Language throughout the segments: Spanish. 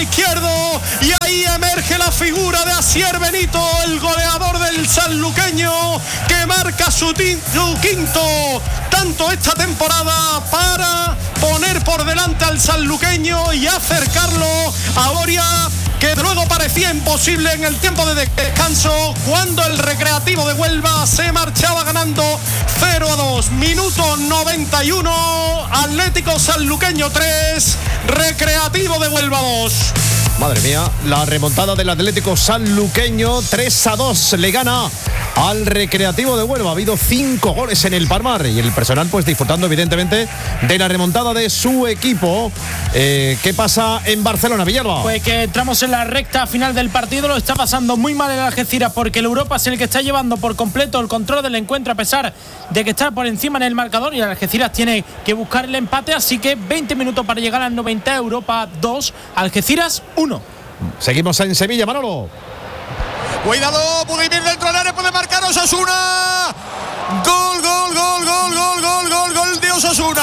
izquierdo y ahí emerge la figura de Asier Benito, el goleador del sanluqueño, que marca su quinto tanto esta temporada para poner por delante al sanluqueño y acercarlo a Oria, que luego parecía imposible en el tiempo de descanso cuando el Recreativo de Huelva se marchaba ganando 0-2. Minuto 91, Atlético Sanluqueño 3, Recreativo de Huelva 2. Madre mía, la remontada del Atlético Sanluqueño, 3-2, le gana al Recreativo de Huelva. Ha habido 5 goles en el Palmar y el personal pues disfrutando evidentemente de la remontada de su equipo. ¿Qué pasa en Barcelona, Villalba? Pues que entramos en la recta final del partido, lo está pasando muy mal el Algeciras porque el Europa es el que está llevando por completo el control del encuentro a pesar de que está por encima en el marcador y el Algeciras tiene que buscar el empate, así que 20 minutos para llegar al 90, Europa 2, Algeciras 1. Seguimos en Sevilla, Manolo. Cuidado, Budimir dentro del área, puede marcar Osasuna. Gol, gol, gol, gol, gol, gol, gol, gol de Osasuna.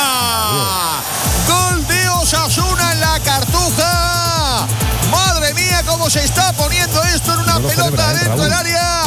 Gol de Osasuna en la Cartuja. Madre mía, cómo se está poniendo esto en una pelota dentro del área.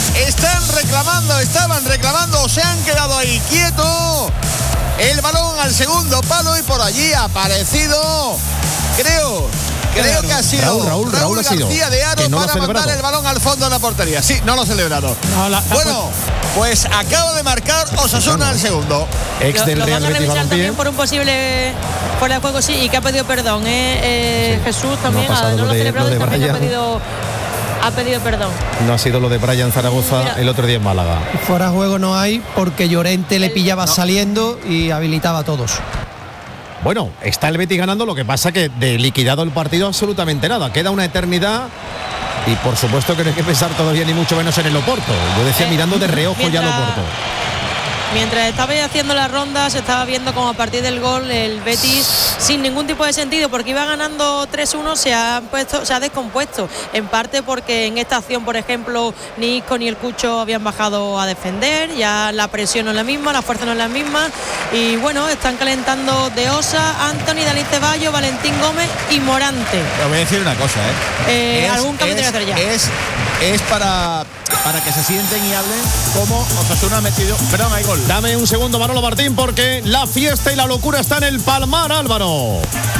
Estaban reclamando, se han quedado ahí quietos. El balón al segundo palo y por allí ha aparecido, creo que ha sido Raúl García de Aro para mandar el balón al fondo de la portería. Sí, no lo ha celebrado. Bueno, pues acaba de marcar Osasuna al segundo. Ex del Real Betis Balompié. También por un posible fuera de juego, sí, y que ha pedido perdón. Sí. Jesús también no lo ha celebrado y también ha pedido perdón. No ha sido lo de Brian Zaragoza el otro día en Málaga. Fuera de juego no hay porque Llorente le pillaba saliendo y habilitaba a todos. Bueno, está el Betis ganando, lo que pasa que de liquidado el partido absolutamente nada. Queda una eternidad y por supuesto que no hay que pensar todavía ni mucho menos en el Oporto. Yo decía mirando de reojo ya el Oporto. Mientras estaba haciendo la ronda, se estaba viendo como a partir del gol el Betis, sin ningún tipo de sentido, porque iba ganando 3-1, se ha descompuesto. En parte porque en esta acción, por ejemplo, ni Isco ni el Cucho habían bajado a defender, ya la presión no es la misma, la fuerza no es la misma. Y bueno, están calentando De Osa, Anthony, Dani Ceballos, Valentín Gómez y Morante. Te voy a decir una cosa, algún cambio tiene que hacer ya. Es para que se sienten y hablen cómo Osasuna ha metido. Perdón, hay gol. Dame un segundo, Manolo Martín, porque la fiesta y la locura está en el Palmar, Álvaro.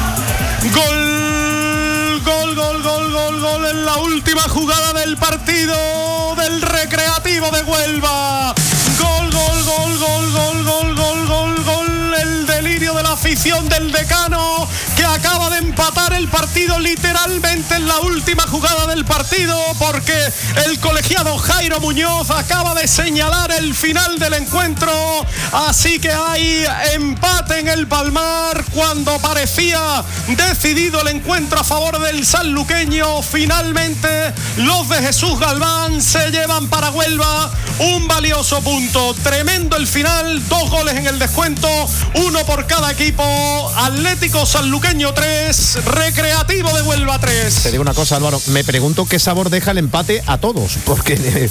Gol, gol, gol, gol, gol, gol en la última jugada del partido del Recreativo de Huelva. Gol, gol, gol, gol, gol, gol, gol, gol, gol. El delirio de la afición del Decano, que acaba de empatar el partido literalmente en la última jugada del partido, porque el colegiado Jairo Muñoz acaba de señalar el final del encuentro. Así que hay empate en el Palmar cuando parecía decidido el encuentro a favor del sanluqueño. Finalmente los de Jesús Galván se llevan para Huelva un valioso punto. Tremendo el final, 2 goles en el descuento, 1 por cada equipo. Atlético Sanluqueño 3, Recreativo de Huelva 3. Te digo una cosa, Álvaro, me pregunto qué sabor deja el empate a todos, porque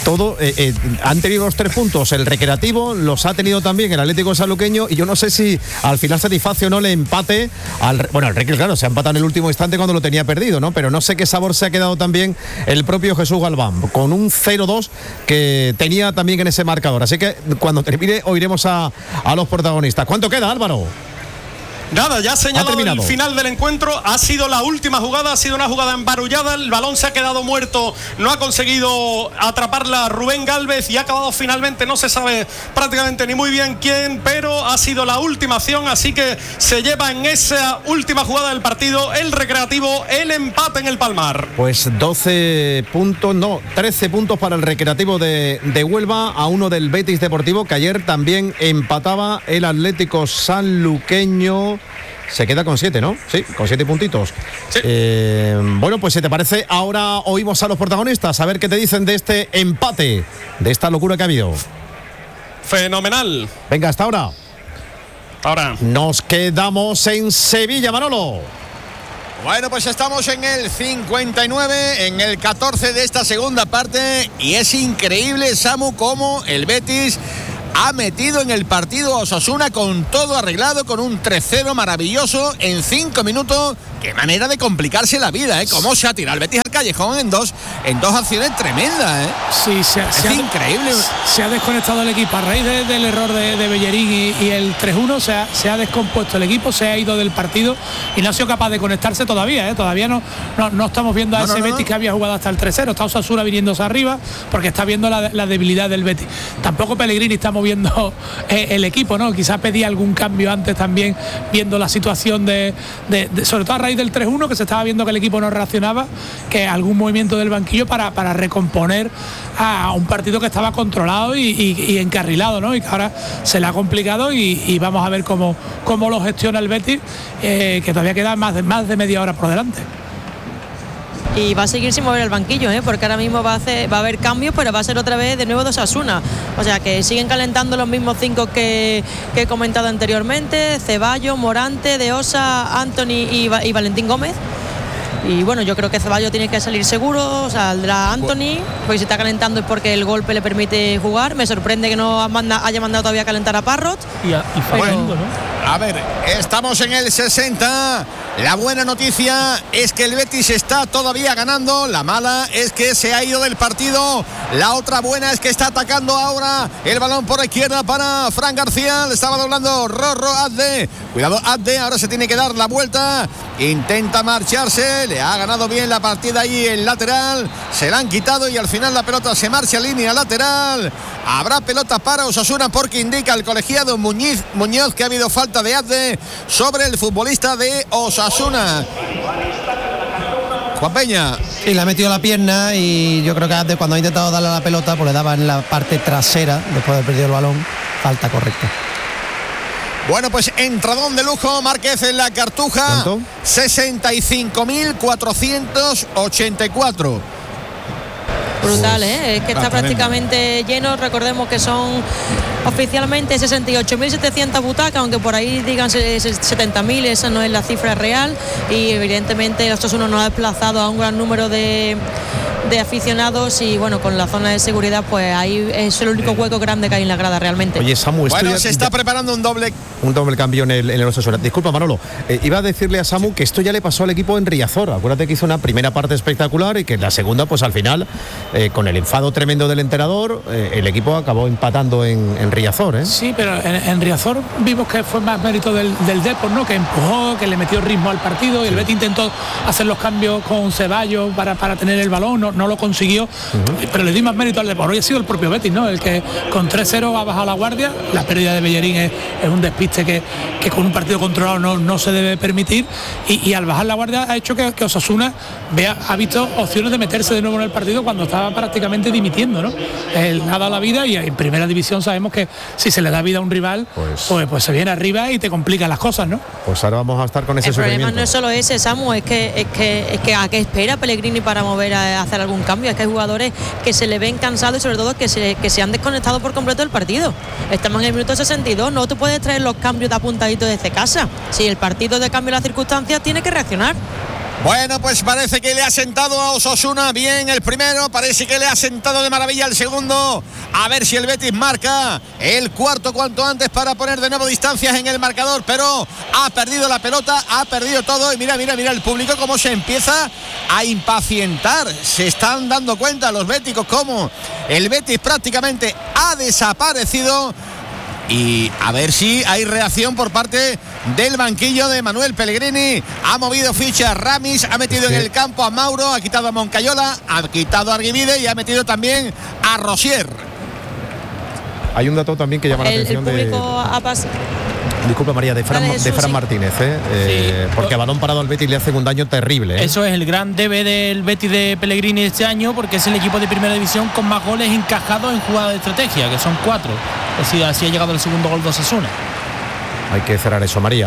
han tenido los 3 puntos el Recreativo, los ha tenido también el Atlético Sanluqueño, y yo no sé si al final satisface o no el empate el Recre, claro, se ha empatado en el último instante cuando lo tenía perdido, ¿no? Pero no sé qué sabor se ha quedado también el propio Jesús Galván, con un 0-2 que tenía también en ese marcador. Así que cuando termine oiremos a los protagonistas. ¿Cuánto queda, Álvaro? Nada, ya ha señalado el final del encuentro. Ha sido la última jugada, ha sido una jugada embarullada. El balón se ha quedado muerto, no ha conseguido atraparla Rubén Gálvez y ha acabado finalmente, no se sabe prácticamente ni muy bien quién, pero ha sido la última acción. Así que se lleva en esa última jugada del partido el Recreativo el empate en el Palmar. Pues 13 puntos para el Recreativo de Huelva, a 1 del Betis Deportivo, que ayer también empataba el Atlético Sanluqueño. Se queda con 7, ¿no? Sí, con 7 puntitos. Sí. Bueno, pues si te parece, ahora oímos a los protagonistas, a ver qué te dicen de este empate, de esta locura que ha habido. Fenomenal. Venga, hasta ahora. Ahora. Nos quedamos en Sevilla, Manolo. Bueno, pues estamos en el 59, en el 14 de esta segunda parte, y es increíble, Samu, cómo el Betis ha metido en el partido a Osasuna con todo arreglado, con un 3-0 maravilloso. En 5 minutos qué manera de complicarse la vida, cómo se ha tirado el Betis al callejón en dos acciones tremendas, Sí, es increíble. Se ha desconectado el equipo a raíz del error de Bellerín y el 3-1, se ha descompuesto el equipo, se ha ido del partido y no ha sido capaz de conectarse todavía, todavía no estamos viendo a ese Betis que había jugado hasta el 3-0, está Osasuna viniéndose arriba porque está viendo la debilidad del Betis. Tampoco Pellegrini está moviendo el equipo, ¿no? Quizás pedía algún cambio antes también, viendo la situación de sobre todo a raíz del 3-1, que se estaba viendo que el equipo no reaccionaba, que algún movimiento del banquillo para recomponer a un partido que estaba controlado y encarrilado, ¿no? Y que ahora se le ha complicado y vamos a ver cómo lo gestiona el Betis, que todavía queda más de media hora por delante. Y va a seguir sin mover el banquillo, porque ahora mismo va a haber cambios, pero va a ser otra vez de nuevo de Osasuna. O sea que siguen calentando los mismos 5 que he comentado anteriormente: Ceballos, Morante, De Osa, Anthony y Valentín Gómez. Y bueno, yo creo que Ceballos tiene que salir seguro, saldrá Anthony, porque si está calentando es porque el golpe le permite jugar. Me sorprende que no haya mandado todavía a calentar a Parrot. A ver, estamos en el 60. La buena noticia es que el Betis está todavía ganando. La mala es que se ha ido del partido. La otra buena es que está atacando ahora el balón por la izquierda para Fran García. Le estaba doblando Rorro Adde. Cuidado Adde, ahora se tiene que dar la vuelta. Intenta marcharse. Le ha ganado bien la partida ahí el lateral. Se la han quitado y al final la pelota se marcha a línea lateral. Habrá pelota para Osasuna porque indica el colegiado Muñoz que ha habido falta de Adde sobre el futbolista de Osasuna. Juan Peña. Sí, le ha metido la pierna y yo creo que Adde, cuando ha intentado darle a la pelota, pues le daba en la parte trasera después de haber perdido el balón. Falta correcta. Bueno, pues entradón de lujo, Márquez en la Cartuja. 65.484. Brutal, es que está prácticamente lleno. Recordemos que son oficialmente 68.700 butacas, aunque por ahí digan 70.000, esa no es la cifra real. Y evidentemente el Osasuna no ha desplazado a un gran número de aficionados y bueno, con la zona de seguridad pues ahí es el único hueco grande que hay en la grada realmente. Oye, Samu, bueno, se está preparando un doble cambio en el Osasuna. Disculpa, Manolo, iba a decirle a Samu que esto ya le pasó al equipo en Riazor. Acuérdate que hizo una primera parte espectacular y que en la segunda, pues al final, con el enfado tremendo del entrenador, el equipo acabó empatando en Riazor, Sí, pero en Riazor vimos que fue más mérito del Depor, ¿no? Que empujó, que le metió ritmo al partido y el Betis intentó hacer los cambios con Ceballos para tener el balón, no lo consiguió, pero le di más mérito al Depor. Hoy ha sido el propio Betis, ¿no? El que con 3-0 ha bajado la guardia. La pérdida de Bellerín es un despiste que con un partido controlado no se debe permitir y al bajar la guardia ha hecho que Osasuna ha visto opciones de meterse de nuevo en el partido cuando estaba prácticamente dimitiendo, ¿no? Él ha dado la vida y en primera división sabemos que si se le da vida a un rival pues se viene arriba y te complica las cosas, ¿no? Pues ahora vamos a estar con ese sufrimiento. El sufrimiento. problema no es solo ese, Samu, es que a qué espera Pellegrini para mover a hacer algún cambio. Es que hay jugadores que se le ven cansados y sobre todo que se han desconectado por completo del partido. Estamos en el minuto 62, no te puedes traer los cambios de apuntadito desde casa. Si el partido de cambio de las circunstancias tiene que reaccionar. Bueno, pues parece que le ha sentado a Osasuna bien el primero, parece que le ha sentado de maravilla el segundo. A ver si el Betis marca el cuarto cuanto antes para poner de nuevo distancias en el marcador, pero ha perdido la pelota, ha perdido todo y mira el público cómo se empieza a impacientar. Se están dando cuenta los béticos cómo el Betis prácticamente ha desaparecido. Y a ver si hay reacción por parte del banquillo de Manuel Pellegrini. Ha movido ficha a Ramis, ha metido en el campo a Mauro, ha quitado a Moncayola, ha quitado a Arguivide y ha metido también a Rosier. Hay un dato también que llama la atención Disculpa, María, de Fran Martínez, porque a balón parado al Betis le hacen un daño terrible. Eso es el gran debe del Betis de Pellegrini este año, porque es el equipo de primera división con más goles encajados en jugada de estrategia, que son 4. Así ha llegado el segundo gol de Osasuna. Hay que cerrar eso, María.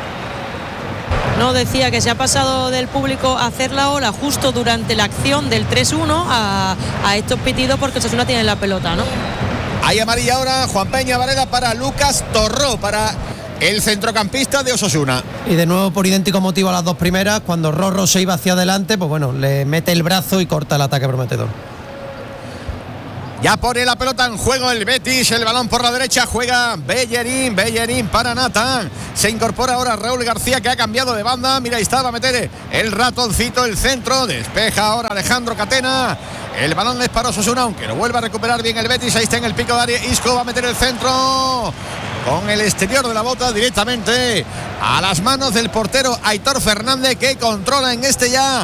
No, decía que se ha pasado del público a hacer la ola justo durante la acción del 3-1 a estos pitidos porque Osasuna tiene la pelota, ¿no? Hay amarilla ahora, Juan Peña Varela para Lucas Torró, para el centrocampista de Osasuna. Y de nuevo por idéntico motivo a las dos primeras, cuando Rorro se iba hacia adelante, pues bueno, le mete el brazo y corta el ataque prometedor. Ya pone la pelota en juego el Betis, el balón por la derecha, juega Bellerín para Nathan. Se incorpora ahora Raúl García, que ha cambiado de banda. Mira, ahí está, va a meter el ratoncito, el centro. Despeja ahora Alejandro Catena. El balón es para Osasuna, aunque lo vuelve a recuperar bien el Betis. Ahí está en el pico de área. Isco va a meter el centro con el exterior de la bota directamente a las manos del portero Aitor Fernández, que controla en este ya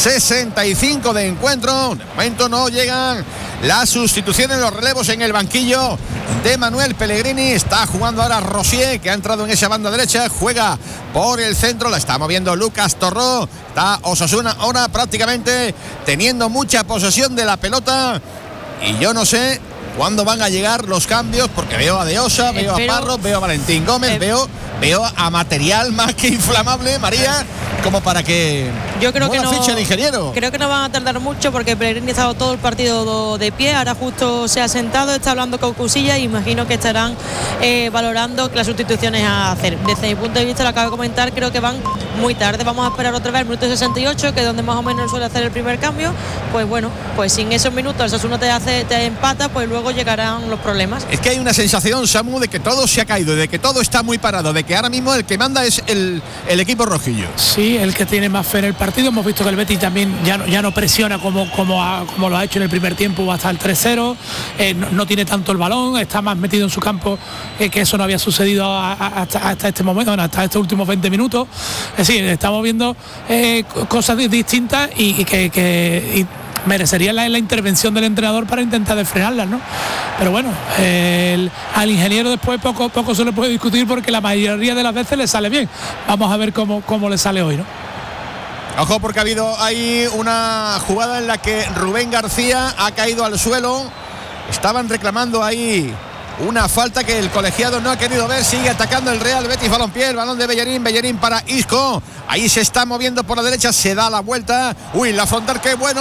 65 de encuentro. De momento no llegan las sustituciones, los relevos en el banquillo de Manuel Pellegrini. Está jugando ahora Rosier, que ha entrado en esa banda derecha, juega por el centro, la está moviendo Lucas Torró. Está Osasuna ahora prácticamente teniendo mucha posesión de la pelota, y yo no sé cuándo van a llegar los cambios, porque veo a Deosa, veo a Parro, veo a Valentín Gómez, veo a material más que inflamable, María, como para que yo creo que no ficha el ingeniero. Creo que no van a tardar mucho, porque Pellegrini ha estado todo el partido de pie, ahora justo se ha sentado, está hablando con Cusilla, y imagino que estarán valorando las sustituciones a hacer. Desde mi punto de vista, lo acabo de comentar, creo que van muy tarde. Vamos a esperar otra vez el minuto 68, que es donde más o menos suele hacer el primer cambio. Pues bueno, pues sin esos minutos el Osasuna te empata, pues luego llegarán los problemas. Es que hay una sensación, Samu, de que todo se ha caído, de que todo está muy parado, de que ahora mismo el que manda es el equipo rojillo. Sí, el que tiene más fe en el partido. Hemos visto que el Betis también ya no presiona como lo ha hecho en el primer tiempo hasta el 3-0. No tiene tanto el balón, está más metido en su campo, que eso no había sucedido hasta este momento, hasta estos últimos 20 minutos. Es decir, estamos viendo cosas distintas y que merecería la intervención del entrenador para intentar de frenarlas, ¿no? Pero bueno, al ingeniero después poco se le puede discutir, porque la mayoría de las veces le sale bien. Vamos a ver cómo le sale hoy, ¿no? Ojo, porque ha habido ahí una jugada en la que Rubén García ha caído al suelo. Estaban reclamando ahí una falta que el colegiado no ha querido ver. Sigue atacando el Real Betis Balompié. El balón de Bellerín para Isco. Ahí se está moviendo por la derecha, se da la vuelta. Uy, la frontal, qué bueno.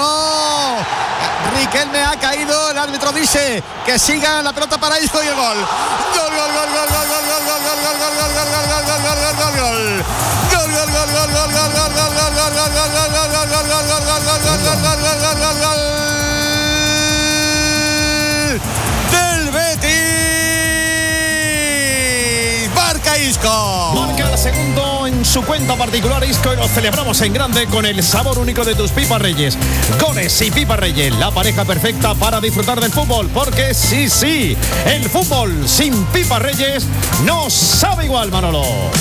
Riquelme ha caído. El árbitro dice que siga la pelota para Isco, y el gol. Del Betis. Marca Isco. Marca el segundo en su cuenta particular Isco, y lo celebramos en grande con el sabor único de tus Pipas Reyes. Goles y Pipas Reyes, la pareja perfecta para disfrutar del fútbol, porque sí, el fútbol sin Pipas Reyes no sabe igual, Manolo.